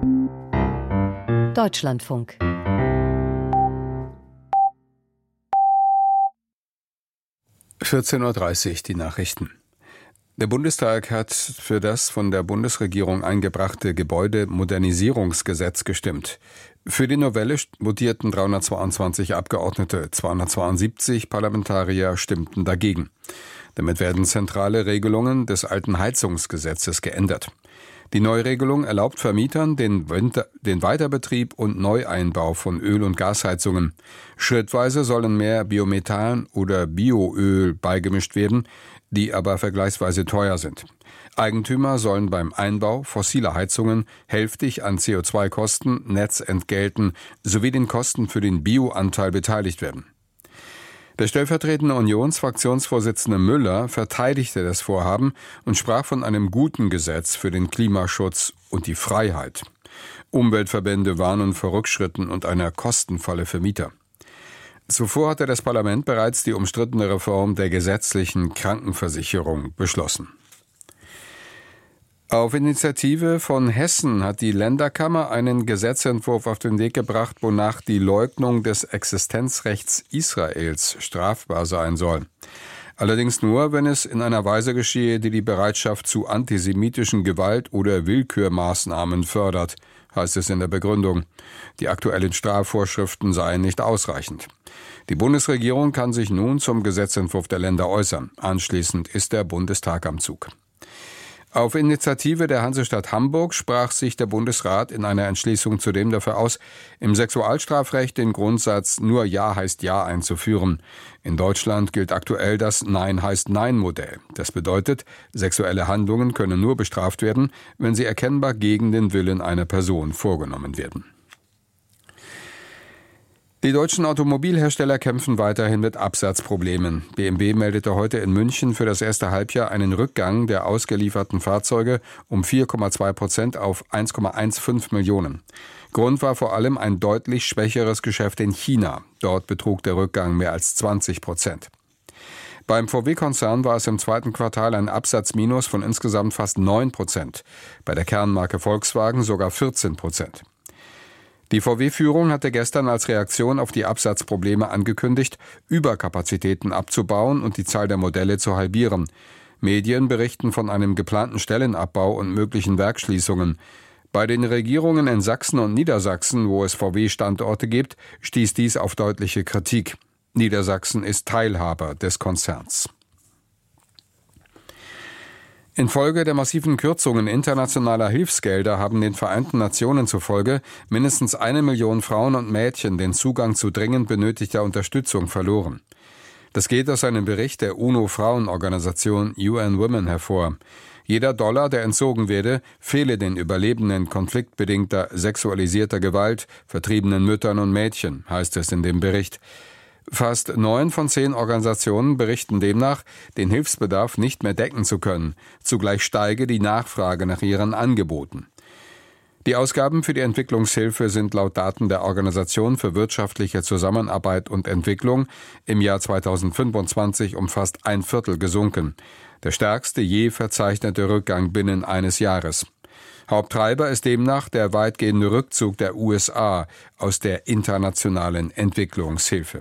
Deutschlandfunk. (14:30 Uhr) die Nachrichten. Der Bundestag hat für das von der Bundesregierung eingebrachte Gebäudemodernisierungsgesetz gestimmt. Für die Novelle votierten 322 Abgeordnete, 272 Parlamentarier stimmten dagegen. Damit werden zentrale Regelungen des alten Heizungsgesetzes geändert. Die Neuregelung erlaubt Vermietern den Weiterbetrieb und Neueinbau von Öl- und Gasheizungen. Schrittweise sollen mehr Biomethan oder Bioöl beigemischt werden, die aber vergleichsweise teuer sind. Eigentümer sollen beim Einbau fossiler Heizungen hälftig an CO2-Kosten, Netzentgelten sowie den Kosten für den Bioanteil beteiligt werden. Der stellvertretende Unionsfraktionsvorsitzende Müller verteidigte das Vorhaben und sprach von einem guten Gesetz für den Klimaschutz und die Freiheit. Umweltverbände warnen vor Rückschritten und einer Kostenfalle für Mieter. Zuvor hatte das Parlament bereits die umstrittene Reform der gesetzlichen Krankenversicherung beschlossen. Auf Initiative von Hessen hat die Länderkammer einen Gesetzentwurf auf den Weg gebracht, wonach die Leugnung des Existenzrechts Israels strafbar sein soll. Allerdings nur, wenn es in einer Weise geschehe, die die Bereitschaft zu antisemitischen Gewalt- oder Willkürmaßnahmen fördert, heißt es in der Begründung. Die aktuellen Strafvorschriften seien nicht ausreichend. Die Bundesregierung kann sich nun zum Gesetzentwurf der Länder äußern. Anschließend ist der Bundestag am Zug. Auf Initiative der Hansestadt Hamburg sprach sich der Bundesrat in einer Entschließung zudem dafür aus, im Sexualstrafrecht den Grundsatz "Nur Ja heißt Ja" einzuführen. In Deutschland gilt aktuell das Nein heißt Nein-Modell. Das bedeutet, sexuelle Handlungen können nur bestraft werden, wenn sie erkennbar gegen den Willen einer Person vorgenommen werden. Die deutschen Automobilhersteller kämpfen weiterhin mit Absatzproblemen. BMW meldete heute in München für das erste Halbjahr einen Rückgang der ausgelieferten Fahrzeuge um 4,2% auf 1,15 Millionen. Grund war vor allem ein deutlich schwächeres Geschäft in China. Dort betrug der Rückgang mehr als 20%. Beim VW-Konzern war es im zweiten Quartal ein Absatzminus von insgesamt fast 9%. Bei der Kernmarke Volkswagen sogar 14%. Die VW-Führung hatte gestern als Reaktion auf die Absatzprobleme angekündigt, Überkapazitäten abzubauen und die Zahl der Modelle zu halbieren. Medien berichten von einem geplanten Stellenabbau und möglichen Werksschließungen. Bei den Regierungen in Sachsen und Niedersachsen, wo es VW-Standorte gibt, stieß dies auf deutliche Kritik. Niedersachsen ist Teilhaber des Konzerns. Infolge der massiven Kürzungen internationaler Hilfsgelder haben den Vereinten Nationen zufolge mindestens 1 Million Frauen und Mädchen den Zugang zu dringend benötigter Unterstützung verloren. Das geht aus einem Bericht der UNO-Frauenorganisation UN Women hervor. Jeder $, der entzogen werde, fehle den Überlebenden konfliktbedingter sexualisierter Gewalt, vertriebenen Müttern und Mädchen, heißt es in dem Bericht. Fast 9 von 10 Organisationen berichten demnach, den Hilfsbedarf nicht mehr decken zu können. Zugleich steige die Nachfrage nach ihren Angeboten. Die Ausgaben für die Entwicklungshilfe sind laut Daten der Organisation für wirtschaftliche Zusammenarbeit und Entwicklung im Jahr 2025 um fast 1/4 gesunken. Der stärkste je verzeichnete Rückgang binnen eines Jahres. Haupttreiber ist demnach der weitgehende Rückzug der USA aus der internationalen Entwicklungshilfe.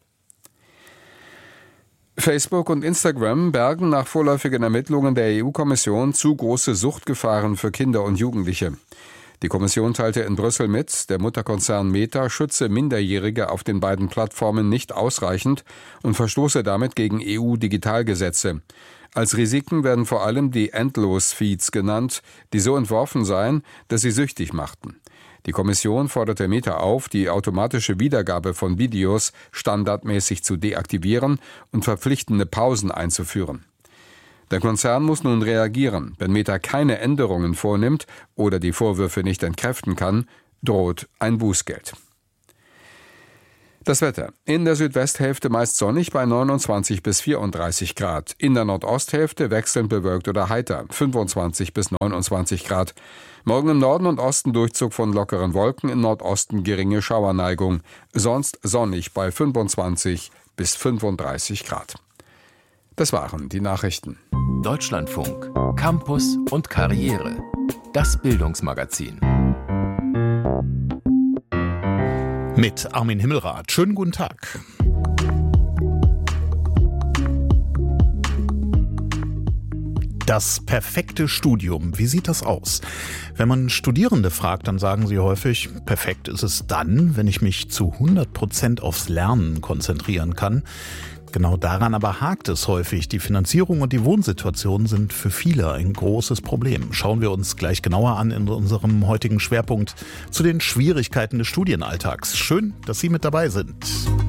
Facebook und Instagram bergen nach vorläufigen Ermittlungen der EU-Kommission zu große Suchtgefahren für Kinder und Jugendliche. Die Kommission teilte in Brüssel mit, der Mutterkonzern Meta schütze Minderjährige auf den beiden Plattformen nicht ausreichend und verstoße damit gegen EU-Digitalgesetze. Als Risiken werden vor allem die Endlos-Feeds genannt, die so entworfen seien, dass sie süchtig machten. Die Kommission forderte Meta auf, die automatische Wiedergabe von Videos standardmäßig zu deaktivieren und verpflichtende Pausen einzuführen. Der Konzern muss nun reagieren. Wenn Meta keine Änderungen vornimmt oder die Vorwürfe nicht entkräften kann, droht ein Bußgeld. Das Wetter. In der Südwesthälfte meist sonnig bei 29 bis 34 Grad. In der Nordosthälfte wechselnd bewölkt oder heiter, 25 bis 29 Grad. Morgen im Norden und Osten Durchzug von lockeren Wolken, im Nordosten geringe Schauerneigung. Sonst sonnig bei 25 bis 35 Grad. Das waren die Nachrichten. Deutschlandfunk. Campus und Karriere. Das Bildungsmagazin. Mit Armin Himmelrath. Schönen guten Tag. Das perfekte Studium, wie sieht das aus? Wenn man Studierende fragt, dann sagen sie häufig, perfekt ist es dann, wenn ich mich zu 100% aufs Lernen konzentrieren kann. Genau daran aber hakt es häufig. Die Finanzierung und die Wohnsituation sind für viele ein großes Problem. Schauen wir uns gleich genauer an in unserem heutigen Schwerpunkt zu den Schwierigkeiten des Studienalltags. Schön, dass Sie mit dabei sind.